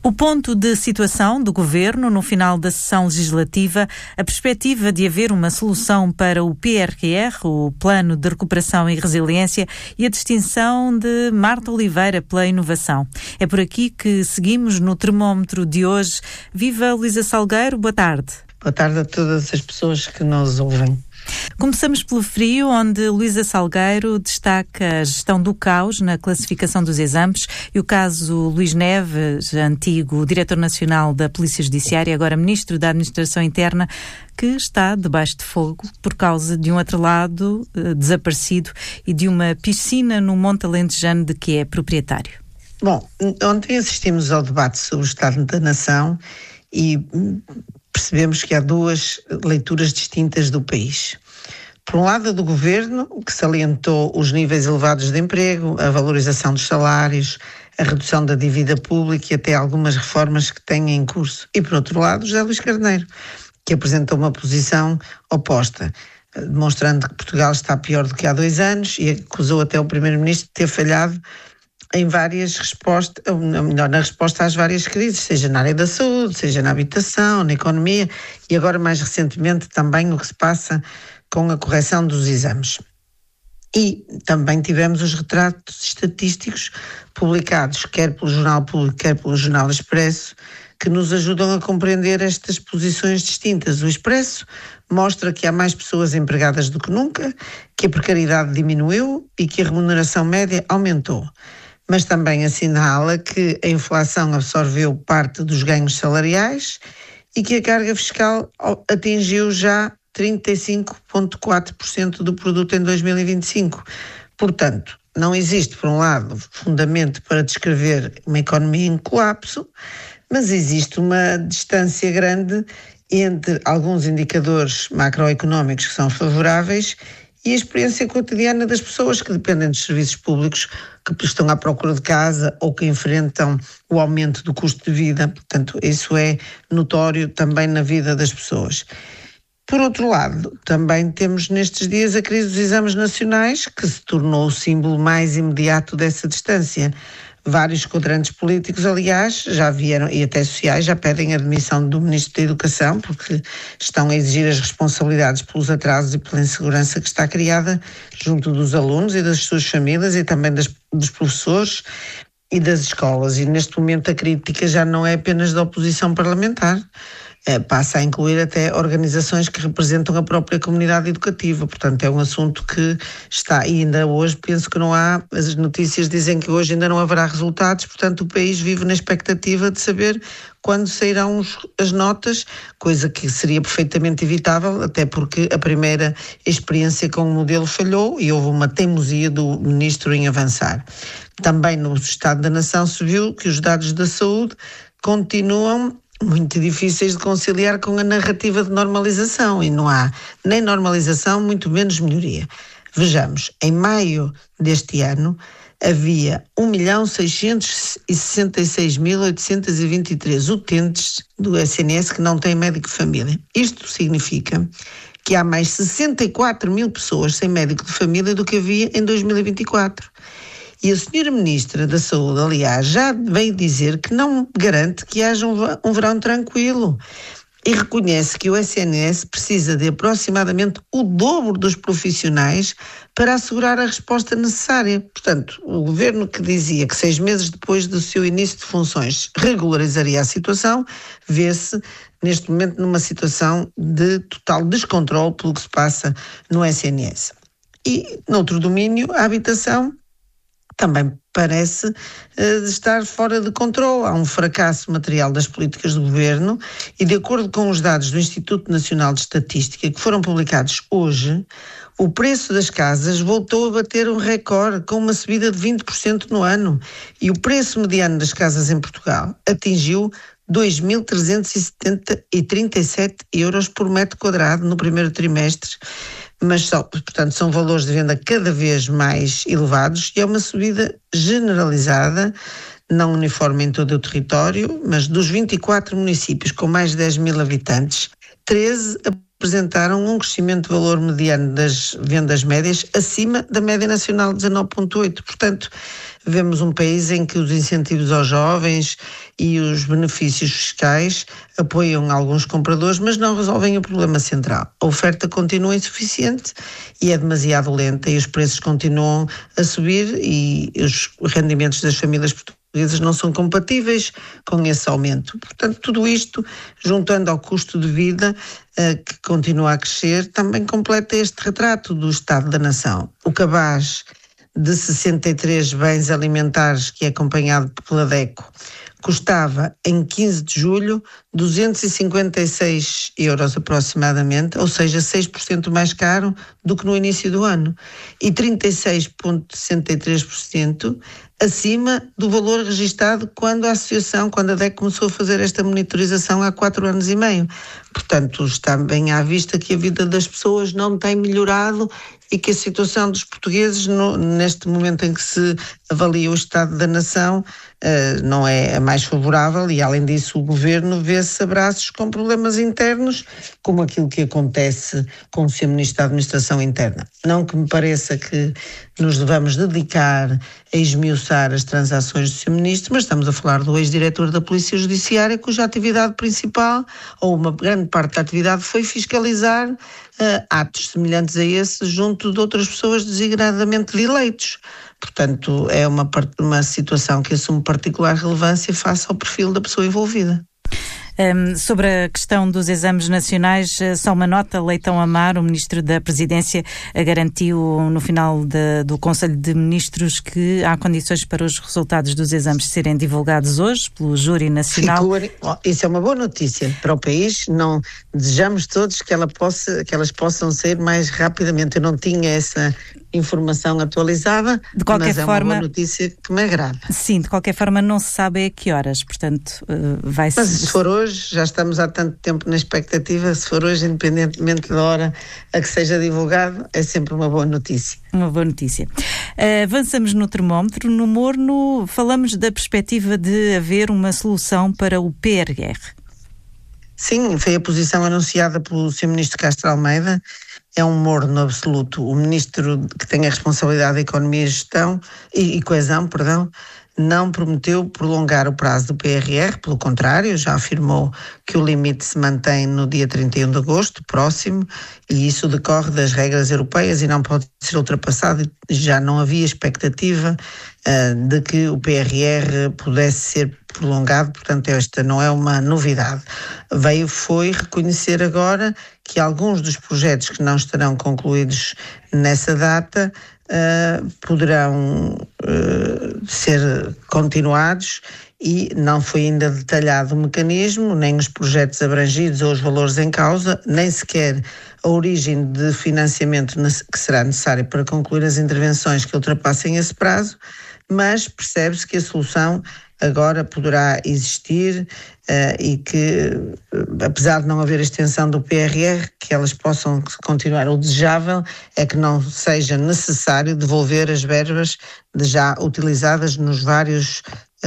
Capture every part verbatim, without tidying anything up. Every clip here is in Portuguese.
O ponto de situação do Governo no final da sessão legislativa, a perspectiva de haver uma solução para o P R R, o Plano de Recuperação e Resiliência, e a distinção de Marta Oliveira pela inovação. É por aqui que seguimos no termómetro de hoje. Viva Luísa Salgueiro, boa tarde. Boa tarde a todas as pessoas que nos ouvem. Começamos pelo frio, onde Luísa Salgueiro destaca a gestão do caos na classificação dos exames e o caso Luís Neves, antigo diretor nacional da Polícia Judiciária, agora ministro da Administração Interna, que está debaixo de fogo por causa de um atrelado eh, desaparecido e de uma piscina no Monte Alentejano de que é proprietário. Bom, ontem assistimos ao debate sobre o Estado da Nação e percebemos que há duas leituras distintas do país. Por um lado, a do Governo, que salientou os níveis elevados de emprego, a valorização dos salários, a redução da dívida pública e até algumas reformas que têm em curso. E, por outro lado, José Luís Carneiro, que apresentou uma posição oposta, demonstrando que Portugal está pior do que há dois anos e acusou até o Primeiro-Ministro de ter falhado em várias respostas, ou melhor, na resposta às várias crises, seja na área da saúde, seja na habitação, na economia e agora mais recentemente também o que se passa com a correção dos exames. E também tivemos os retratos estatísticos publicados, quer pelo Jornal Público, quer pelo Jornal Expresso, que nos ajudam a compreender estas posições distintas. O Expresso mostra que há mais pessoas empregadas do que nunca, que a precariedade diminuiu e que a remuneração média aumentou. Mas também assinala que a inflação absorveu parte dos ganhos salariais e que a carga fiscal atingiu já trinta e cinco vírgula quatro por cento do produto em dois mil e vinte e cinco. Portanto, não existe, por um lado, fundamento para descrever uma economia em colapso, mas existe uma distância grande entre alguns indicadores macroeconómicos que são favoráveis e a experiência cotidiana das pessoas que dependem dos serviços públicos, que estão à procura de casa ou que enfrentam o aumento do custo de vida. Portanto, isso é notório também na vida das pessoas. Por outro lado, também temos nestes dias a crise dos exames nacionais, que se tornou o símbolo mais imediato dessa distância. Vários quadrantes políticos, aliás, já vieram, e até sociais, já pedem a demissão do Ministro da Educação, porque estão a exigir as responsabilidades pelos atrasos e pela insegurança que está criada junto dos alunos e das suas famílias e também das, dos professores e das escolas. E neste momento a crítica já não é apenas da oposição parlamentar, é, passa a incluir até organizações que representam a própria comunidade educativa. Portanto, é um assunto que está, e ainda hoje penso que não há, as notícias dizem que hoje ainda não haverá resultados, portanto o país vive na expectativa de saber quando sairão os, as notas, coisa que seria perfeitamente evitável, até porque a primeira experiência com o modelo falhou e houve uma teimosia do ministro em avançar. Também no Estado da Nação se viu que os dados da saúde continuam muito difíceis de conciliar com a narrativa de normalização e não há nem normalização, muito menos melhoria. Vejamos, em maio deste ano havia um milhão seiscentos e sessenta e seis mil oitocentos e vinte e três utentes do S N S que não têm médico de família. Isto significa que há mais sessenta e quatro mil pessoas sem médico de família do que havia em dois mil e vinte e quatro. E a senhora Ministra da Saúde, aliás, já veio dizer que não garante que haja um verão tranquilo e reconhece que o S N S precisa de aproximadamente o dobro dos profissionais para assegurar a resposta necessária. Portanto, o Governo que dizia que seis meses depois do seu início de funções regularizaria a situação, vê-se neste momento numa situação de total descontrole pelo que se passa no S N S. E, noutro domínio, a habitação também parece uh, estar fora de controle. Há um fracasso material das políticas do Governo e, de acordo com os dados do Instituto Nacional de Estatística, que foram publicados hoje, o preço das casas voltou a bater um recorde, com uma subida de vinte por cento no ano. E o preço mediano das casas em Portugal atingiu dois mil trezentos e trinta e sete euros por metro quadrado no primeiro trimestre. Mas, só, portanto, são valores de venda cada vez mais elevados e é uma subida generalizada, não uniforme em todo o território, mas dos vinte e quatro municípios com mais de dez mil habitantes, treze apresentaram um crescimento de valor mediano das vendas médias acima da média nacional de dezanove vírgula oito. Portanto, vemos um país em que os incentivos aos jovens e os benefícios fiscais apoiam alguns compradores, mas não resolvem o problema central. A oferta continua insuficiente e é demasiado lenta e os preços continuam a subir e os rendimentos das famílias portuguesas não são compatíveis com esse aumento. Portanto, tudo isto, juntando ao custo de vida uh, que continua a crescer, também completa este retrato do estado da nação. O cabaz de sessenta e três bens alimentares, que é acompanhado pela DECO, custava em quinze de julho duzentos e cinquenta e seis euros aproximadamente, ou seja, seis por cento mais caro do que no início do ano, e trinta e seis vírgula sessenta e três por cento acima do valor registado quando a associação, quando a DECO começou a fazer esta monitorização há quatro anos e meio. Portanto, está bem à vista que a vida das pessoas não tem melhorado e que a situação dos portugueses, no, neste momento em que se avalia o estado da nação, uh, não é a mais favorável e, além disso, o governo vê-se a braços com problemas internos, como aquilo que acontece com o seu Ministro da Administração Interna. Não que me pareça que nos devamos dedicar a esmiuçar as transações do seu Ministro, mas estamos a falar do ex-diretor da Polícia Judiciária, cuja atividade principal, ou uma grande parte da atividade, foi fiscalizar uh, atos semelhantes a esse junto de outras pessoas designadamente de eleitos. Portanto, é uma, uma situação que assume particular relevância face ao perfil da pessoa envolvida. Um, sobre a questão dos exames nacionais, só uma nota: Leitão Amar, o Ministro da Presidência, garantiu no final de, do Conselho de Ministros que há condições para os resultados dos exames serem divulgados hoje pelo Júri Nacional. Sim, isso é uma boa notícia para o país. Não desejamos todos que, ela possa, que elas possam ser mais rapidamente. Eu não tinha essa informação atualizada, de qualquer mas é forma, uma boa notícia que me agrada. Sim, de qualquer forma não se sabe a que horas, portanto uh, vai ser... Mas se for hoje, já estamos há tanto tempo na expectativa, se for hoje, independentemente da hora a que seja divulgado, é sempre uma boa notícia. Uma boa notícia. Uh, avançamos no termómetro. No Morno, falamos da perspectiva de haver uma solução para o P R R. Sim, foi a posição anunciada pelo senhor Ministro Castro Almeida. É um morno absoluto. O Ministro que tem a responsabilidade da Economia e Gestão e, e Coesão, perdão, não prometeu prolongar o prazo do P R R, pelo contrário, já afirmou que o limite se mantém no dia trinta e um de agosto, próximo, e isso decorre das regras europeias e não pode ser ultrapassado. Já não havia expectativa uh, de que o P R R pudesse ser prolongado, portanto esta não é uma novidade. Veio foi reconhecer agora que alguns dos projetos que não estarão concluídos nessa data uh, poderão uh, ser continuados, e não foi ainda detalhado o mecanismo, nem os projetos abrangidos ou os valores em causa, nem sequer a origem de financiamento que será necessário para concluir as intervenções que ultrapassem esse prazo, mas percebe-se que a solução agora poderá existir uh, e que, uh, apesar de não haver extensão do P R R, que elas possam continuar. O desejável é que não seja necessário devolver as verbas de já utilizadas nos vários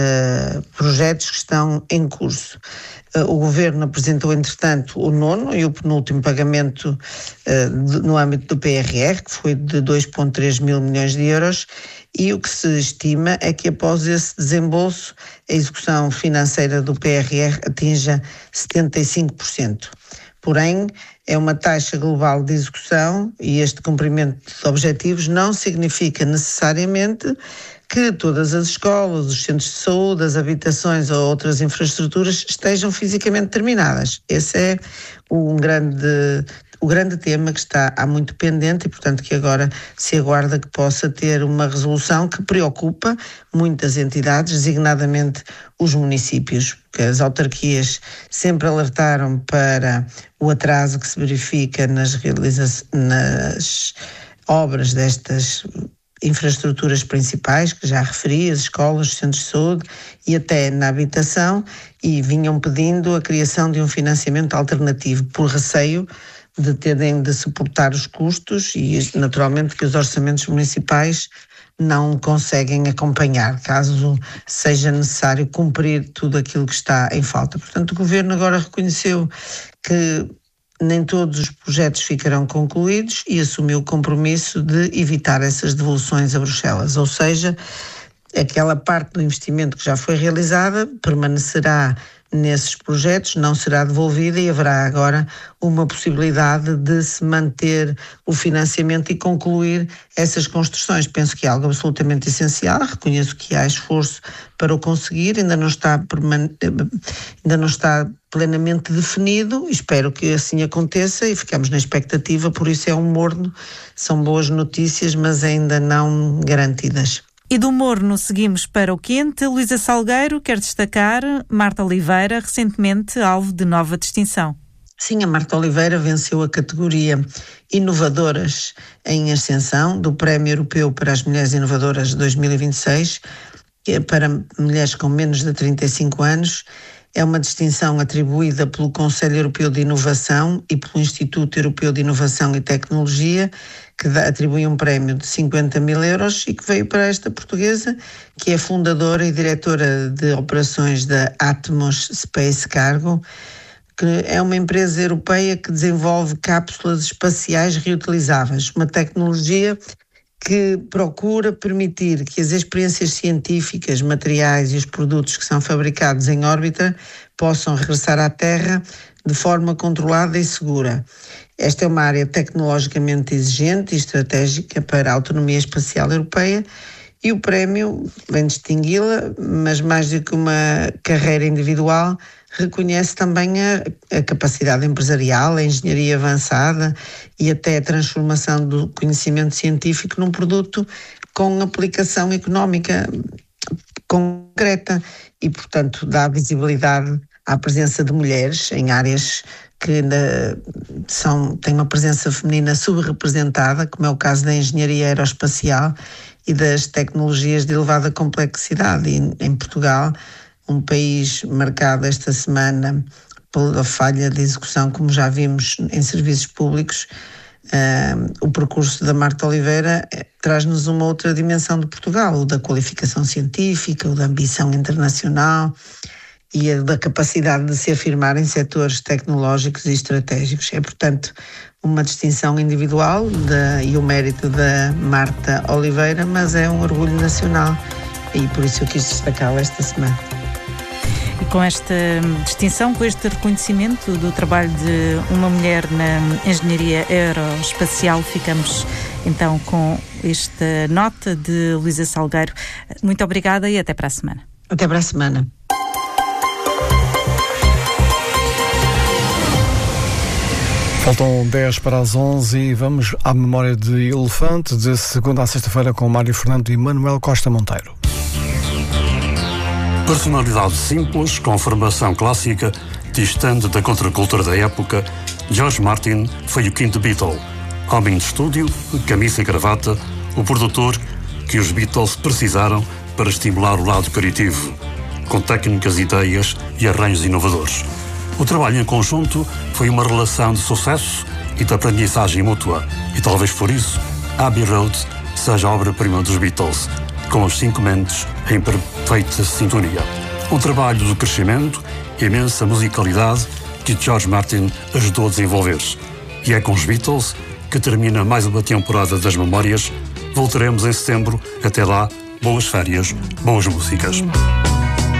uh, projetos que estão em curso. Uh, o Governo apresentou, entretanto, o nono e o penúltimo pagamento uh, de, no âmbito do P R R, que foi de dois vírgula três mil milhões de euros, e o que se estima é que após esse desembolso a execução financeira do P R R atinja setenta e cinco por cento. Porém, é uma taxa global de execução e este cumprimento de objetivos não significa necessariamente que todas as escolas, os centros de saúde, as habitações ou outras infraestruturas estejam fisicamente terminadas. Esse é um grande... o grande tema que está há muito pendente e, portanto, que agora se aguarda que possa ter uma resolução que preocupa muitas entidades, designadamente os municípios, porque as autarquias sempre alertaram para o atraso que se verifica nas, realiza- nas obras destas infraestruturas principais, que já referi, as escolas, os centros de saúde e até na habitação, e vinham pedindo a criação de um financiamento alternativo por receio de terem de suportar os custos e, naturalmente, que os orçamentos municipais não conseguem acompanhar, caso seja necessário cumprir tudo aquilo que está em falta. Portanto, o Governo agora reconheceu que nem todos os projetos ficarão concluídos e assumiu o compromisso de evitar essas devoluções a Bruxelas, ou seja, aquela parte do investimento que já foi realizada permanecerá nesses projetos, não será devolvida e haverá agora uma possibilidade de se manter o financiamento e concluir essas construções. Penso que é algo absolutamente essencial, reconheço que há esforço para o conseguir, ainda não está, ainda não está plenamente definido, espero que assim aconteça e ficamos na expectativa, por isso é um morno, são boas notícias, mas ainda não garantidas. E do morno seguimos para o quente. Luísa Salgueiro quer destacar Marta Oliveira, recentemente alvo de nova distinção. Sim, a Marta Oliveira venceu a categoria Inovadoras em Ascensão do Prémio Europeu para as Mulheres Inovadoras dois mil e vinte e seis, que é para mulheres com menos de trinta e cinco anos. É uma distinção atribuída pelo Conselho Europeu de Inovação e pelo Instituto Europeu de Inovação e Tecnologia, que dá, atribui um prémio de cinquenta mil euros e que veio para esta portuguesa, que é fundadora e diretora de operações da Atmos Space Cargo, que é uma empresa europeia que desenvolve cápsulas espaciais reutilizáveis, uma tecnologia que procura permitir que as experiências científicas, materiais e os produtos que são fabricados em órbita possam regressar à Terra de forma controlada e segura. Esta é uma área tecnologicamente exigente e estratégica para a autonomia espacial europeia e o prémio vem distingui-la, mas mais do que uma carreira individual, reconhece também a, a capacidade empresarial, a engenharia avançada e até a transformação do conhecimento científico num produto com aplicação económica concreta e, portanto, dá visibilidade à presença de mulheres em áreas que ainda são, têm uma presença feminina subrepresentada, como é o caso da engenharia aeroespacial e das tecnologias de elevada complexidade. E em Portugal, um país marcado esta semana pela falha de execução, como já vimos em serviços públicos, uh, o percurso da Marta Oliveira traz-nos uma outra dimensão de Portugal, o da qualificação científica, o da ambição internacional e a da capacidade de se afirmar em setores tecnológicos e estratégicos. É, portanto, uma distinção individual de, e o mérito da Marta Oliveira, mas é um orgulho nacional e por isso eu quis destacá-la esta semana. E com esta distinção, com este reconhecimento do trabalho de uma mulher na engenharia aeroespacial, ficamos então com esta nota de Luísa Salgueiro. Muito obrigada e até para a semana. Até para a semana. Faltam dez para as onze e vamos à memória de elefante, de segunda a sexta-feira com Mário Fernando e Manuel Costa Monteiro. Personalidade simples, com formação clássica, distante da contracultura da época, George Martin foi o quinto Beatle. Homem de estúdio, camisa e gravata, o produtor que os Beatles precisaram para estimular o lado criativo, com técnicas, ideias e arranjos inovadores. O trabalho em conjunto foi uma relação de sucesso e de aprendizagem mútua, e talvez por isso Abbey Road seja a obra-prima dos Beatles, com os cinco mentes em perfeita sintonia. Um trabalho de crescimento, imensa musicalidade que George Martin ajudou a desenvolver. E é com os Beatles que termina mais uma temporada das memórias. Voltaremos em setembro. Até lá, boas férias, boas músicas.